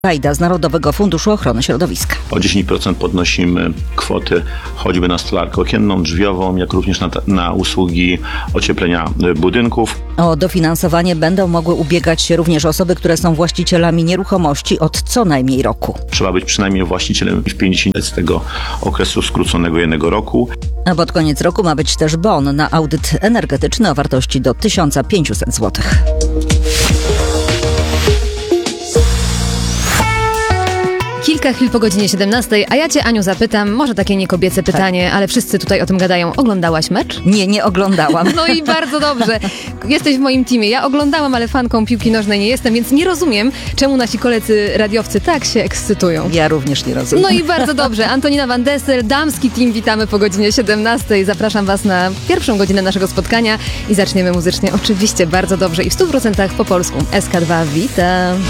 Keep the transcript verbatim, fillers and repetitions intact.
Rajda z Narodowego Funduszu Ochrony Środowiska. O dziesięć procent podnosimy kwoty choćby na stolarkę okienną, drzwiową, jak również na, na usługi ocieplenia budynków. O dofinansowanie będą mogły ubiegać się również osoby, które są właścicielami nieruchomości od co najmniej roku. Trzeba być przynajmniej właścicielem w pięćdziesięciu z tego okresu skróconego jednego roku. A pod koniec roku ma być też bon na audyt energetyczny o wartości do tysiąc pięćset złotych. Kilka chwil po godzinie siedemnastej, a ja cię, Aniu, zapytam, może takie niekobiece pytanie, tak. ale wszyscy tutaj o tym gadają. Oglądałaś mecz? Nie, nie oglądałam. No i bardzo dobrze. Jesteś w moim teamie. Ja oglądałam, ale fanką piłki nożnej nie jestem, więc nie rozumiem, czemu nasi koledzy radiowcy tak się ekscytują. Ja również nie rozumiem. No i bardzo dobrze. Antonina Van Dessel, damski team, witamy po godzinie siedemnastej. Zapraszam was na pierwszą godzinę naszego spotkania i zaczniemy muzycznie oczywiście bardzo dobrze i w stu procentach po polsku. S K dwa, witam.